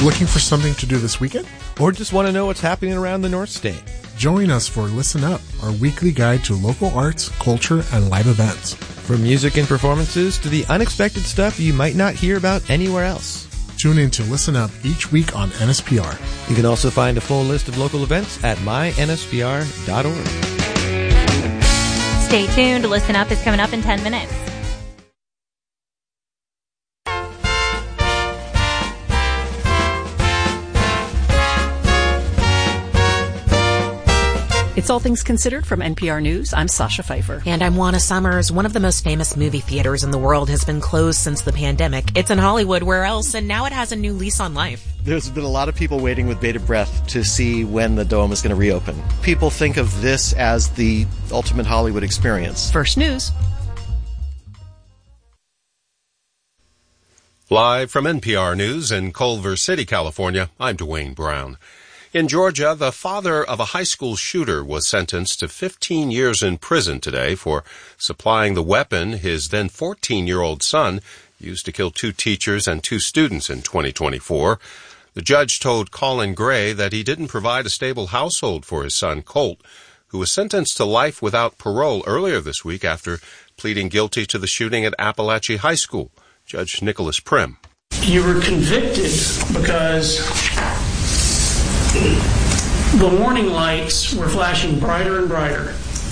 Looking for something to do this weekend? Or just want to know what's happening around the North State? Join us for Listen Up, our weekly guide to local arts, culture, and live events. From music and performances to the unexpected stuff you might not hear about anywhere else. Tune in to Listen Up each week on NSPR. You can also find a full list of local events at mynspr.org. Stay tuned. Listen Up is coming up in 10 minutes. It's All Things Considered from NPR News. I'm Sasha Pfeiffer. And I'm Juana Summers. One of the most famous movie theaters in the world has been closed since the pandemic. It's in Hollywood. Where else? And now it has a new lease on life. There's been a lot of people waiting with bated breath to see when the Dome is going to reopen. People think of this as the ultimate Hollywood experience. First News. Live from NPR News in Culver City, California, I'm Dwayne Brown. In Georgia, the father of a high school shooter was sentenced to 15 years in prison today for supplying the weapon his then 14-year-old son used to kill 2 teachers and 2 students in 2024. The judge told Colin Gray that he didn't provide a stable household for his son, Colt, who was sentenced to life without parole earlier this week after pleading guilty to the shooting at Appalachia High School. Judge Nicholas Prim. You were convicted because the warning lights were flashing brighter and brighter,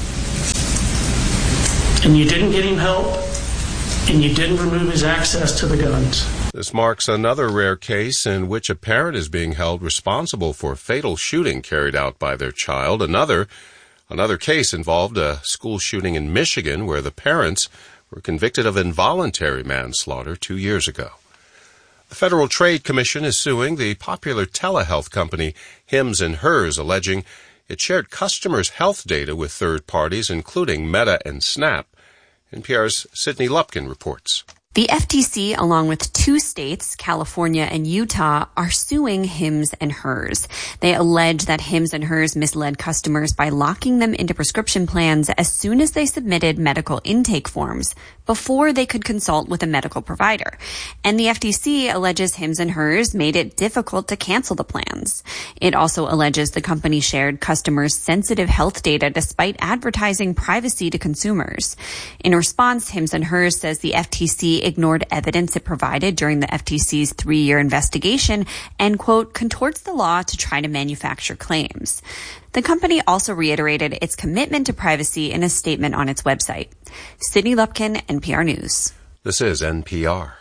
and you didn't get him help, and you didn't remove his access to the guns. This marks another rare case in which a parent is being held responsible for a fatal shooting carried out by their child. Another case involved a school shooting in Michigan where the parents were convicted of involuntary manslaughter 2 years ago. The Federal Trade Commission is suing the popular telehealth company Hims & Hers, alleging it shared customers' health data with third parties, including Meta and Snap. NPR's Sydney Lupkin reports. The FTC, along with 2 states, California and Utah, are suing Hims & Hers. They allege that Hims & Hers misled customers by locking them into prescription plans as soon as they submitted medical intake forms before they could consult with a medical provider. And the FTC alleges Hims & Hers made it difficult to cancel the plans. It also alleges the company shared customers' sensitive health data despite advertising privacy to consumers. In response, Hims & Hers says the FTC ignored evidence it provided during the FTC's 3-year investigation and, quote, contorts the law to try to manufacture claims. The company also reiterated its commitment to privacy in a statement on its website. Sydney Lupkin, NPR News. This is NPR.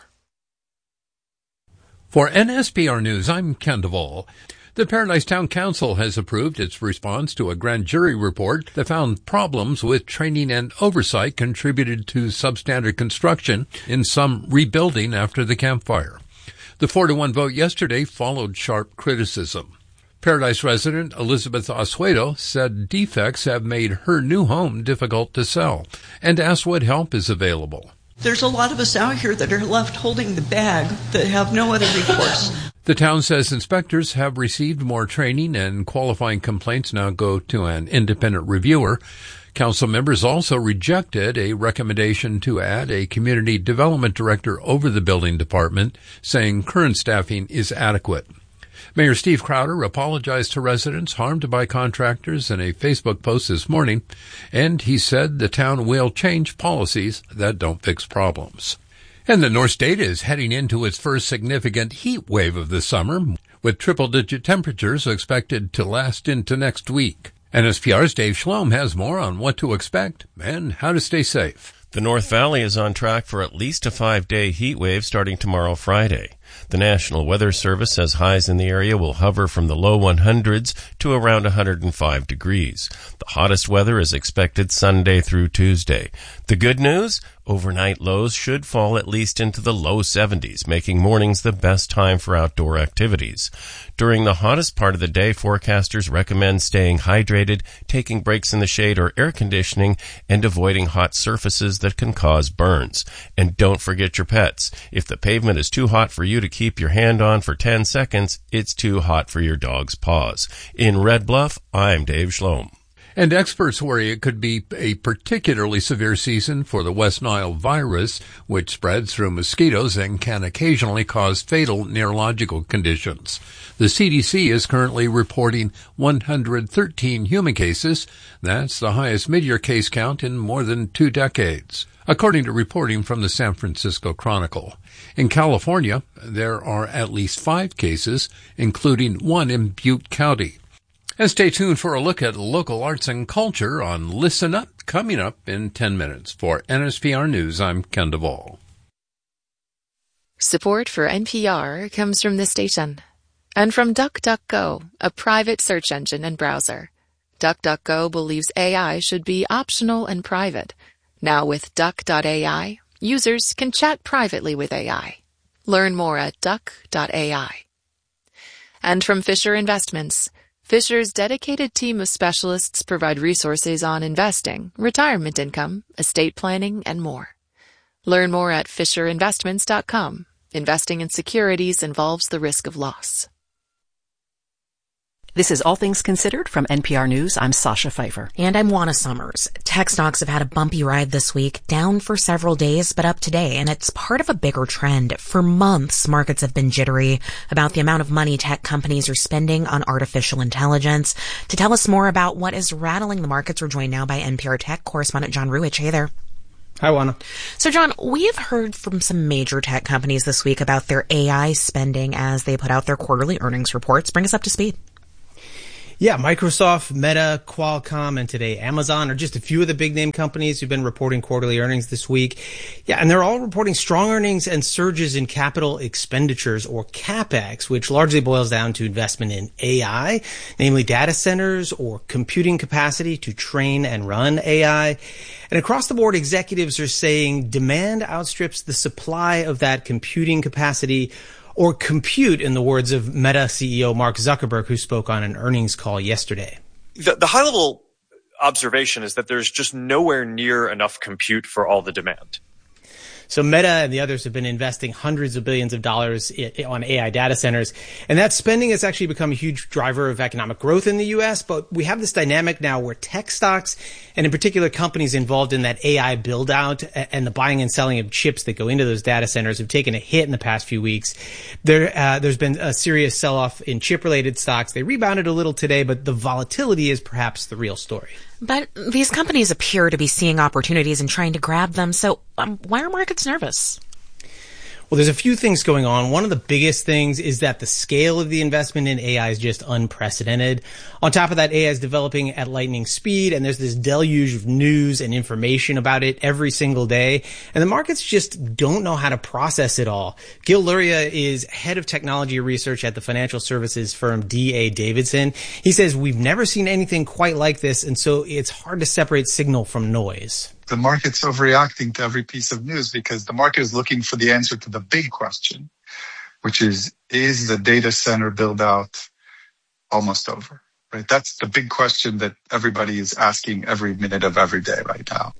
For NSPR News, I'm Ken Duvall. The Paradise Town Council has approved its response to a grand jury report that found problems with training and oversight contributed to substandard construction in some rebuilding after the Camp Fire. The 4-1 vote yesterday followed sharp criticism. Paradise resident Elizabeth Asueto said defects have made her new home difficult to sell and asked what help is available. There's a lot of us out here that are left holding the bag that have no other recourse. The town says inspectors have received more training and qualifying complaints now go to an independent reviewer. Council members also rejected a recommendation to add a community development director over the building department, saying current staffing is adequate. Mayor Steve Crowder apologized to residents harmed by contractors in a Facebook post this morning, and he said the town will change policies that don't fix problems. And the North State is heading into its first significant heat wave of the summer, with triple-digit temperatures expected to last into next week. NSPR's Dave Shlom has more on what to expect and how to stay safe. The North Valley is on track for at least a 5-day heat wave starting tomorrow, Friday. The National Weather Service says highs in the area will hover from the low 100s to around 105 degrees. The hottest weather is expected Sunday through Tuesday. The good news? Overnight lows should fall at least into the low 70s, making mornings the best time for outdoor activities. During the hottest part of the day, forecasters recommend staying hydrated, taking breaks in the shade or air conditioning, and avoiding hot surfaces that can cause burns. And don't forget your pets. If the pavement is too hot for you to keep your hand on for 10 seconds, it's too hot for your dog's paws. In Red Bluff, I'm Dave Shlom. And experts worry it could be a particularly severe season for the West Nile virus, which spreads through mosquitoes and can occasionally cause fatal neurological conditions. The CDC is currently reporting 113 human cases. That's the highest mid-year case count in more than 2 decades, according to reporting from the San Francisco Chronicle. In California, there are at least 5 cases, including 1 in Butte County. And stay tuned for a look at local arts and culture on Listen Up, coming up in 10 minutes. For NSPR News, I'm Ken Duvall. Support for NPR comes from this station and from DuckDuckGo, a private search engine and browser. DuckDuckGo believes AI should be optional and private. Now with Duck.ai, users can chat privately with AI. Learn more at Duck.ai. And from Fisher Investments, Fisher's dedicated team of specialists provide resources on investing, retirement income, estate planning, and more. Learn more at FisherInvestments.com. Investing in securities involves the risk of loss. This is All Things Considered from NPR News. I'm Sasha Pfeiffer. And I'm Juana Summers. Tech stocks have had a bumpy ride this week, down for several days, but up today, and it's part of a bigger trend. For months, markets have been jittery about the amount of money tech companies are spending on artificial intelligence. To tell us more about what is rattling the markets, we're joined now by NPR Tech correspondent John Ruwitch. Hey there. Hi, Juana. So, John, we have heard from some major tech companies this week about their AI spending as they put out their quarterly earnings reports. Bring us up to speed. Yeah, Microsoft, Meta, Qualcomm, and today Amazon are just a few of the big name companies who've been reporting quarterly earnings this week. Yeah, and they're all reporting strong earnings and surges in capital expenditures, or CapEx, which largely boils down to investment in AI, namely data centers or computing capacity to train and run AI. And across the board, executives are saying demand outstrips the supply of that computing capacity, or compute, in the words of Meta CEO Mark Zuckerberg, who spoke on an earnings call yesterday. The high-level observation is that there's just nowhere near enough compute for all the demand. So Meta and the others have been investing hundreds of billions of dollars on AI data centers. And that spending has actually become a huge driver of economic growth in the U.S. But we have this dynamic now where tech stocks, and in particular companies involved in that AI build out and the buying and selling of chips that go into those data centers, have taken a hit in the past few weeks. There's been a serious sell-off in chip-related stocks. They rebounded a little today, but the volatility is perhaps the real story. But these companies appear to be seeing opportunities and trying to grab them. So why are markets nervous? Well, there's a few things going on. One of the biggest things is that the scale of the investment in AI is just unprecedented. On top of that, AI is developing at lightning speed, and there's this deluge of news and information about it every single day. And the markets just don't know how to process it all. Gil Luria is head of technology research at the financial services firm D.A. Davidson. He says we've never seen anything quite like this, and so it's hard to separate signal from noise. The market's overreacting to every piece of news because the market is looking for the answer to the big question, which is the data center build out almost over? Right? That's the big question that everybody is asking every minute of every day right now.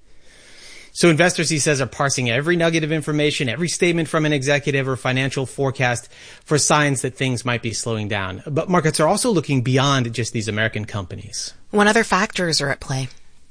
So investors, he says, are parsing every nugget of information, every statement from an executive or financial forecast for signs that things might be slowing down. But markets are also looking beyond just these American companies. What other factors are at play?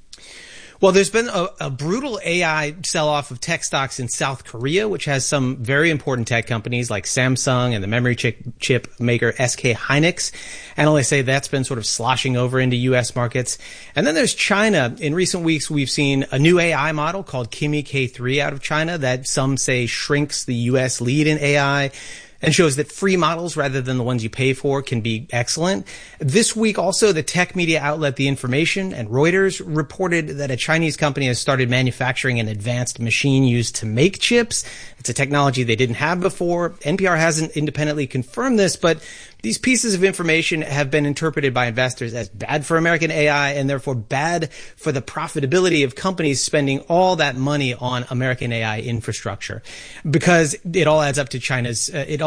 Well, there's been a brutal AI sell-off of tech stocks in South Korea, which has some very important tech companies like Samsung and the memory chip maker SK Hynix. Analysts say that's been sort of sloshing over into U.S. markets. And then there's China. In recent weeks, we've seen a new AI model called Kimi K3 out of China that some say shrinks the U.S. lead in AI and shows that free models, rather than the ones you pay for, can be excellent. This week also, the tech media outlet The Information and Reuters reported that a Chinese company has started manufacturing an advanced machine used to make chips. It's a technology they didn't have before. NPR hasn't independently confirmed this, but these pieces of information have been interpreted by investors as bad for American AI and therefore bad for the profitability of companies spending all that money on American AI infrastructure, because it all adds to China's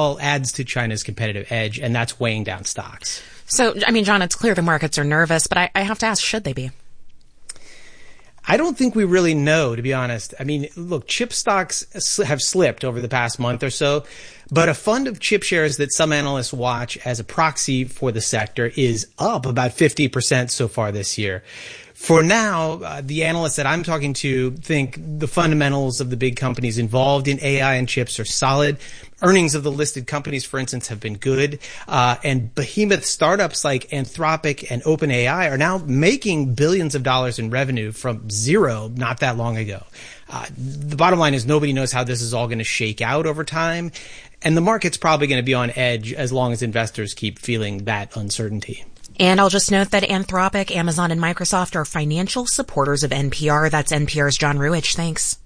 competitive edge, and that's weighing down stocks. So, I mean, John, it's clear the markets are nervous, but I have to ask, should they be? I don't think we really know, to be honest. I mean, look, chip stocks have slipped over the past month or so, but a fund of chip shares that some analysts watch as a proxy for the sector is up about 50% so far this year. For now, the analysts that I'm talking to think the fundamentals of the big companies involved in AI and chips are solid. Earnings of the listed companies, for instance, have been good. And behemoth startups like Anthropic and OpenAI are now making billions of dollars in revenue from zero not that long ago. The bottom line is nobody knows how this is all going to shake out over time. And the market's probably going to be on edge as long as investors keep feeling that uncertainty. And I'll just note that Anthropic, Amazon, and Microsoft are financial supporters of NPR. That's NPR's John Ruich. Thanks.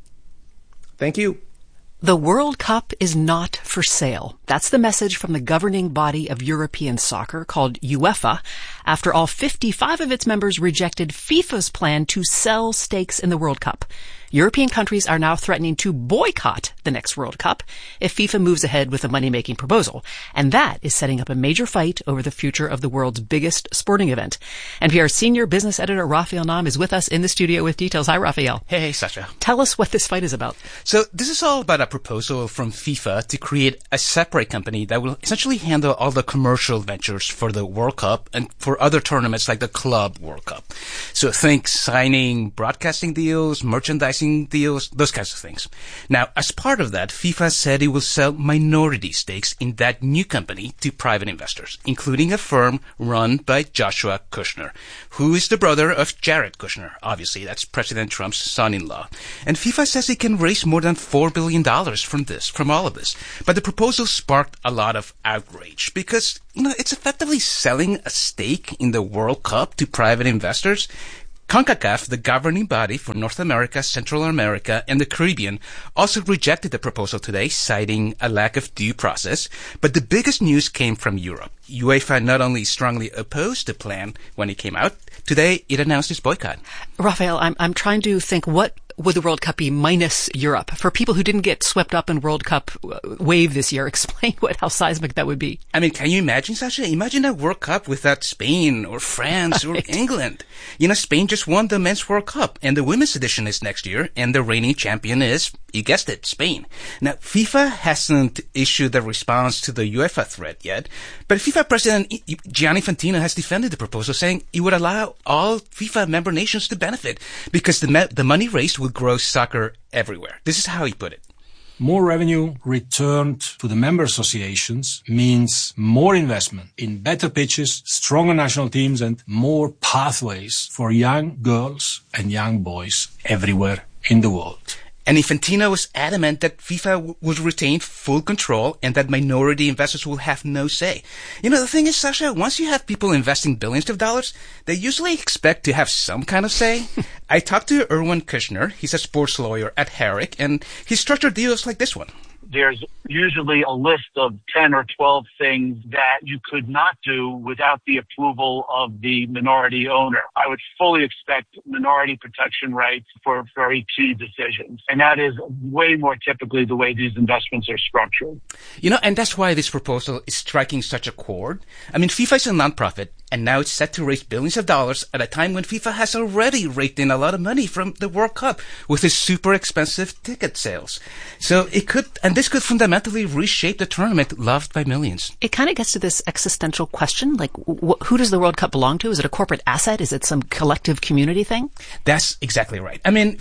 Thank you. The World Cup is not for sale. That's the message from the governing body of European soccer called UEFA, after all 55 of its members rejected FIFA's plan to sell stakes in the World Cup. European countries are now threatening to boycott the next World Cup if FIFA moves ahead with a money-making proposal. And that is setting up a major fight over the future of the world's biggest sporting event. NPR senior business editor Raphael Nahm is with us in the studio with details. Hi, Raphael. Hey, Sasha. Tell us what this fight is about. So this is all about a proposal from FIFA to create a separate company that will essentially handle all the commercial ventures for the World Cup and for other tournaments like the Club World Cup. So think signing broadcasting deals, merchandising deals, those kinds of things. Now, as part of that, FIFA said it will sell minority stakes in that new company to private investors, including a firm run by Joshua Kushner, who is the brother of Jared Kushner. Obviously, that's President Trump's son-in-law. And FIFA says it can raise more than $4 billion from all of this. But the proposal sparked a lot of outrage because, it's effectively selling a stake in the World Cup to private investors. CONCACAF, the governing body for North America, Central America, and the Caribbean, also rejected the proposal today, citing a lack of due process. But the biggest news came from Europe. UEFA not only strongly opposed the plan when it came out, today it announced its boycott. Raphael, I'm trying to think, what would the World Cup be minus Europe? For people who didn't get swept up in World Cup wave this year, explain how seismic that would be. I mean, can you imagine, Sasha? Imagine a World Cup without Spain or France or England. Spain just won the Men's World Cup, and the Women's edition is next year, and the reigning champion is, you guessed it, Spain. Now, FIFA hasn't issued a response to the UEFA threat yet, but FIFA President Gianni Infantino has defended the proposal, saying it would allow all FIFA member nations to benefit because the money raised will grow soccer everywhere. This is how he put it. More revenue returned to the member associations means more investment in better pitches, stronger national teams, and more pathways for young girls and young boys everywhere in the world. And Infantino was adamant that FIFA would retain full control and that minority investors will have no say. The thing is, Sasha, once you have people investing billions of dollars, they usually expect to have some kind of say. I talked to Erwin Kushner. He's a sports lawyer at Herrick, and he structured deals like this one. There's usually a list of 10 or 12 things that you could not do without the approval of the minority owner. I would fully expect minority protection rights for very key decisions. And that is way more typically the way these investments are structured. And that's why this proposal is striking such a chord. I mean, FIFA is a nonprofit, and now it's set to raise billions of dollars at a time when FIFA has already raked in a lot of money from the World Cup with its super expensive ticket sales. So this could fundamentally reshape the tournament loved by millions. It kind of gets to this existential question, like who does the World Cup belong to? Is it a corporate asset? Is it some collective community thing? That's exactly right. I mean,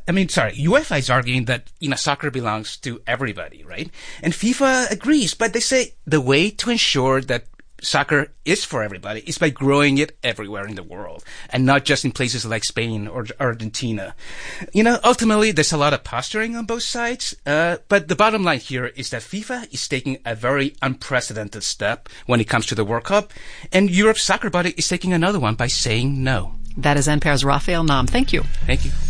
UEFA is arguing that, soccer belongs to everybody, right? And FIFA agrees, but they say the way to ensure that soccer is for everybody is by growing it everywhere in the world and not just in places like Spain or Argentina. Ultimately, there's a lot of posturing on both sides, but the bottom line here is that FIFA is taking a very unprecedented step when it comes to the World Cup, and Europe's soccer body is taking another one by saying no. That is NPR's Raphael Nahm. Thank you. Thank you.